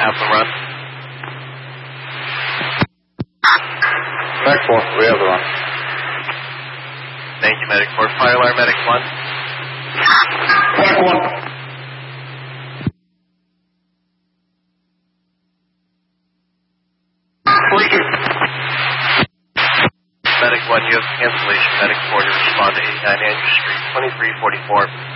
have the run? Medic 4, we have the run. Thank you, Medic 4. Fire alarm, Medic 1. Medic 1. Medic 1, you have cancellation. Medic 4 to respond to 89 Andrew Street, 2344.